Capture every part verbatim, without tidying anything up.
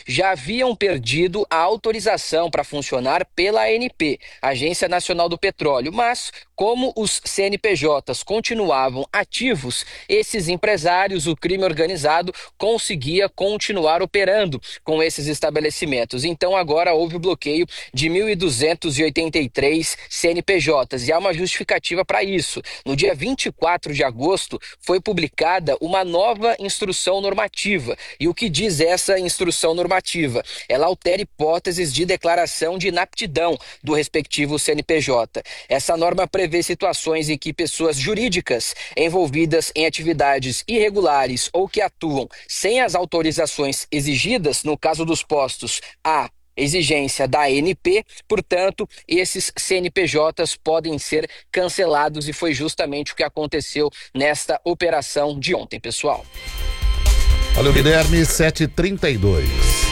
já haviam perdido a autorização para funcionar pela A N P, Agência Nacional do Petróleo, mas como os C N P Js continuavam ativos, esses empresários, o crime organizado, conseguia continuar operando com esses estabelecimentos. Então agora houve o bloqueio de mil duzentos e oitenta e três C N P Js e há uma justificativa para isso. No dia vinte e quatro de agosto foi publicada uma nova instrução normativa. E o que diz essa instrução normativa? Ela altera hipóteses de declaração de inaptidão do respectivo C N P J. Essa norma prevê situações em que pessoas jurídicas envolvidas em atividades irregulares ou que atuam sem as autorizações exigidas, no caso dos postos A, exigência da A N P, portanto, esses C N P Js podem ser cancelados e foi justamente o que aconteceu nesta operação de ontem, pessoal. Valeu, Guilherme, sete e trinta e dois.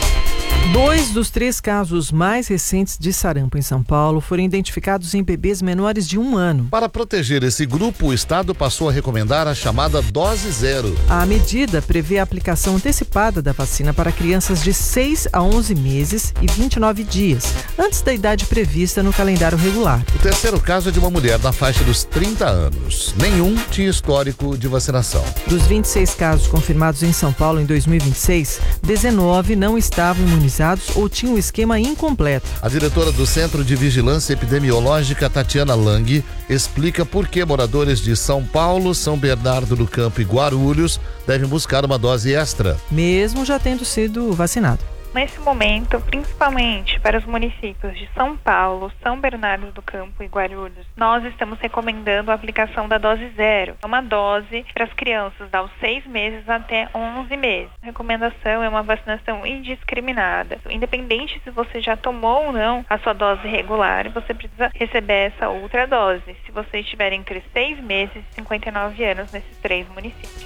Dois dos três casos mais recentes de sarampo em São Paulo foram identificados em bebês menores de um ano. Para proteger esse grupo, o Estado passou a recomendar a chamada dose zero. A medida prevê a aplicação antecipada da vacina para crianças de seis a onze meses e vinte e nove dias, antes da idade prevista no calendário regular. O terceiro caso é de uma mulher na faixa dos trinta anos. Nenhum tinha histórico de vacinação. Dos vinte e seis casos confirmados em São Paulo em dois mil e vinte e seis, dezenove não estavam imunizados ou tinha um esquema incompleto. A diretora do Centro de Vigilância Epidemiológica, Tatiana Lang, explica por que moradores de São Paulo, São Bernardo do Campo e Guarulhos devem buscar uma dose extra, mesmo já tendo sido vacinado. Nesse momento, principalmente para os municípios de São Paulo, São Bernardo do Campo e Guarulhos, nós estamos recomendando a aplicação da dose zero. É uma dose para as crianças aos seis meses até onze meses. A recomendação é uma vacinação indiscriminada. Independente se você já tomou ou não a sua dose regular, você precisa receber essa outra dose, se você estiver entre seis meses e cinquenta e nove anos nesses três municípios.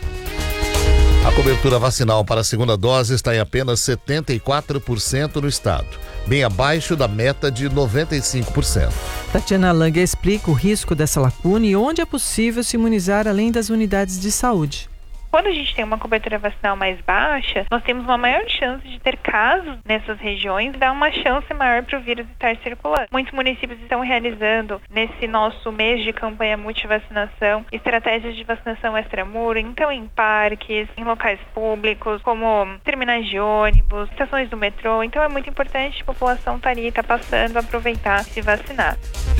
A cobertura vacinal para a segunda dose está em apenas setenta e quatro por cento no estado, bem abaixo da meta de noventa e cinco por cento. Tatiana Lang explica o risco dessa lacuna e onde é possível se imunizar além das unidades de saúde. Quando a gente tem uma cobertura vacinal mais baixa, nós temos uma maior chance de ter casos nessas regiões e dar uma chance maior para o vírus estar circulando. Muitos municípios estão realizando, nesse nosso mês de campanha multivacinação, estratégias de vacinação extramuro, então em parques, em locais públicos, como terminais de ônibus, estações do metrô. Então é muito importante a população estar ali, estar passando, aproveitar e se vacinar.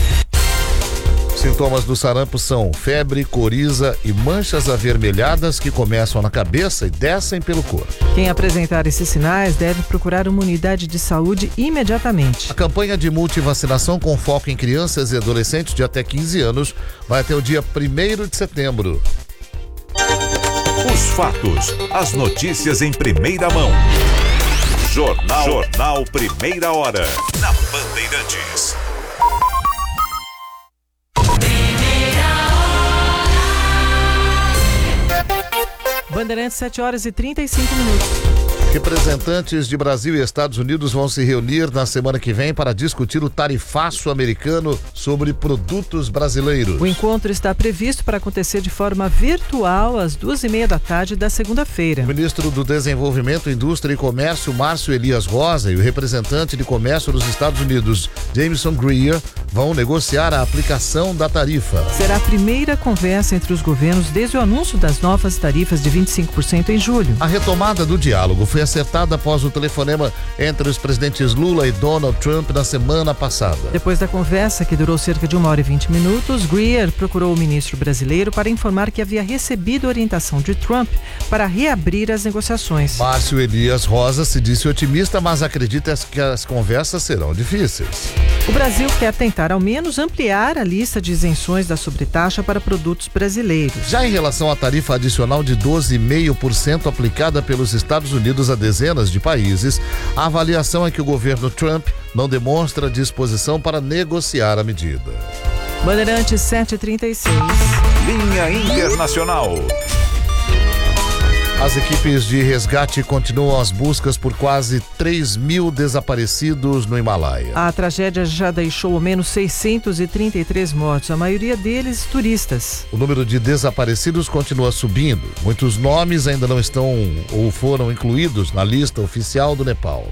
Sintomas do sarampo são febre, coriza e manchas avermelhadas que começam na cabeça e descem pelo corpo. Quem apresentar esses sinais deve procurar uma unidade de saúde imediatamente. A campanha de multivacinação com foco em crianças e adolescentes de até quinze anos vai até o dia primeiro de setembro. Os fatos, as notícias em primeira mão. Jornal, Jornal Primeira Hora, na Bandeirantes. Bandeirantes, sete horas e trinta e cinco minutos. Representantes de Brasil e Estados Unidos vão se reunir na semana que vem para discutir o tarifaço americano sobre produtos brasileiros. O encontro está previsto para acontecer de forma virtual às duas e meia da tarde da segunda-feira. O ministro do Desenvolvimento, Indústria e Comércio, Márcio Elias Rosa, e o representante de comércio dos Estados Unidos, Jameson Greer, vão negociar a aplicação da tarifa. Será a primeira conversa entre os governos desde o anúncio das novas tarifas de vinte e cinco por cento em julho. A retomada do diálogo foi acertada após o telefonema entre os presidentes Lula e Donald Trump na semana passada. Depois da conversa, que durou cerca de uma hora e vinte minutos, Greer procurou o ministro brasileiro para informar que havia recebido orientação de Trump para reabrir as negociações. Márcio Elias Rosa se disse otimista, mas acredita que as conversas serão difíceis. O Brasil quer tentar ao menos ampliar a lista de isenções da sobretaxa para produtos brasileiros. Já em relação à tarifa adicional de doze vírgula cinco por cento aplicada pelos Estados Unidos a dezenas de países, a avaliação é que o governo Trump não demonstra disposição para negociar a medida. Bandeirantes, sete e trinta e seis. Linha Internacional. As equipes de resgate continuam as buscas por quase três mil desaparecidos no Himalaia. A tragédia já deixou ao menos seiscentos e trinta e três mortos, a maioria deles turistas. O número de desaparecidos continua subindo. Muitos nomes ainda não estão ou foram incluídos na lista oficial do Nepal.